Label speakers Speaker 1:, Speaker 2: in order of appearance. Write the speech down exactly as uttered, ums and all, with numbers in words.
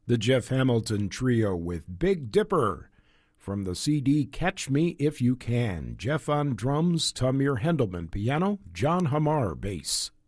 Speaker 1: The Jeff Hamilton Trio with Big Dipper from the C D Catch Me If You Can. Jeff on drums, Tamir Hendelman piano, John Hamar bass.